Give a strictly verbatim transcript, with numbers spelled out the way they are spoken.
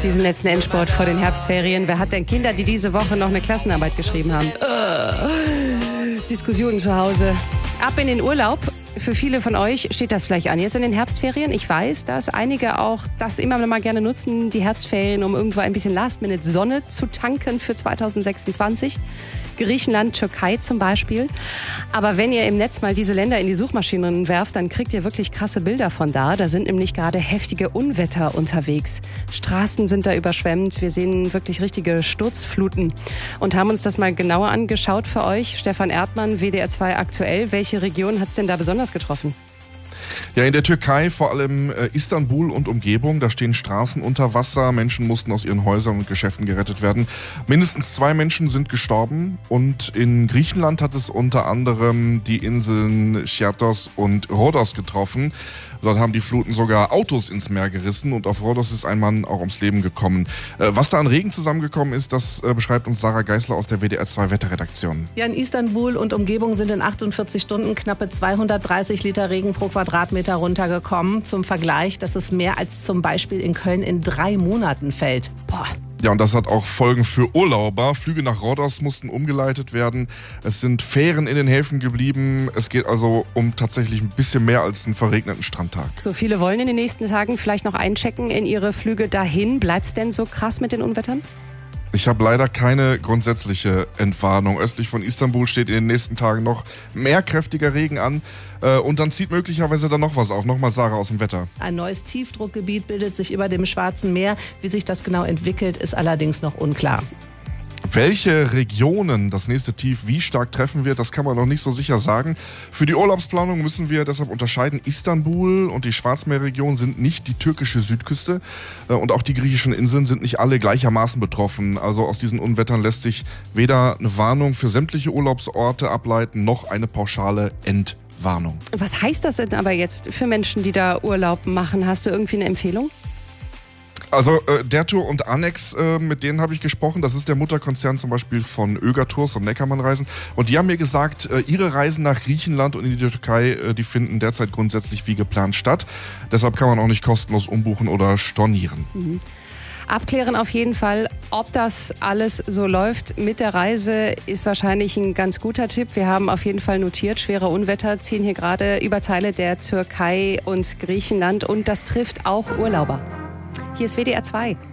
diesen letzten Endspurt vor den Herbstferien. Wer hat denn Kinder, die diese Woche noch eine Klassenarbeit geschrieben haben? Äh, Diskussionen zu Hause. Ab in den Urlaub. Für viele von euch steht das vielleicht an. Jetzt in den Herbstferien. Ich weiß, dass einige auch das immer mal gerne nutzen, die Herbstferien, um irgendwo ein bisschen Last-Minute-Sonne zu tanken für zwanzig sechsundzwanzig. Griechenland, Türkei zum Beispiel. Aber wenn ihr im Netz mal diese Länder in die Suchmaschinen werft, dann kriegt ihr wirklich krasse Bilder von da. Da sind nämlich gerade heftige Unwetter unterwegs. Straßen sind da überschwemmt. Wir sehen wirklich richtige Sturzfluten und haben uns das mal genauer angeschaut für euch. Stefan Erdmann, W D R zwei aktuell. Welche Region hat es denn da besonders getroffen? Ja, in der Türkei, vor allem äh, Istanbul und Umgebung, da stehen Straßen unter Wasser. Menschen mussten aus ihren Häusern und Geschäften gerettet werden. Mindestens zwei Menschen sind gestorben. Und in Griechenland hat es unter anderem die Inseln Chiathos und Rhodos getroffen. Dort haben die Fluten sogar Autos ins Meer gerissen und auf Rhodos ist ein Mann auch ums Leben gekommen. Äh, was da an Regen zusammengekommen ist, das äh, beschreibt uns Sarah Geisler aus der W D R zwei Wetterredaktion. Ja, in Istanbul und Umgebung sind in achtundvierzig Stunden knappe zweihundertdreißig Liter Regen pro Quadratmeter runtergekommen. Zum Vergleich, das ist mehr als zum Beispiel in Köln in drei Monaten fällt. Boah. Ja, und das hat auch Folgen für Urlauber. Flüge nach Rhodos mussten umgeleitet werden. Es sind Fähren in den Häfen geblieben. Es geht also um tatsächlich ein bisschen mehr als einen verregneten Strandtag. So viele wollen in den nächsten Tagen vielleicht noch einchecken in ihre Flüge dahin. Bleibt's denn so krass mit den Unwettern? Ich habe leider keine grundsätzliche Entwarnung. Östlich von Istanbul steht in den nächsten Tagen noch mehr kräftiger Regen an. Äh, und dann zieht möglicherweise dann noch was auf. Nochmal Sarah aus dem Wetter. Ein neues Tiefdruckgebiet bildet sich über dem Schwarzen Meer. Wie sich das genau entwickelt, ist allerdings noch unklar. Welche Regionen das nächste Tief wie stark treffen wird, das kann man noch nicht so sicher sagen. Für die Urlaubsplanung müssen wir deshalb unterscheiden. Istanbul und die Schwarzmeerregion sind nicht die türkische Südküste und auch die griechischen Inseln sind nicht alle gleichermaßen betroffen. Also aus diesen Unwettern lässt sich weder eine Warnung für sämtliche Urlaubsorte ableiten, noch eine pauschale Entwarnung. Was heißt das denn aber jetzt für Menschen, die da Urlaub machen? Hast du irgendwie eine Empfehlung? Also äh, der Tour und Annex, äh, mit denen habe ich gesprochen. Das ist der Mutterkonzern zum Beispiel von Öger Tours und Neckermann Reisen. Und die haben mir gesagt, äh, ihre Reisen nach Griechenland und in die Türkei, äh, die finden derzeit grundsätzlich wie geplant statt. Deshalb kann man auch nicht kostenlos umbuchen oder stornieren. Mhm. Abklären auf jeden Fall, ob das alles so läuft mit der Reise, ist wahrscheinlich ein ganz guter Tipp. Wir haben auf jeden Fall notiert, schwere Unwetter ziehen hier gerade über Teile der Türkei und Griechenland und das trifft auch Urlauber. Hier ist W D R zwei.